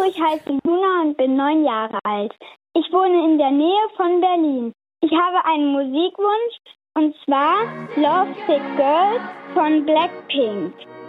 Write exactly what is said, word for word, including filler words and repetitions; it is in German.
Hallo, ich heiße Luna und bin neun Jahre alt. Ich wohne in der Nähe von Berlin. Ich habe einen Musikwunsch und zwar Love Sick Girls von Blackpink.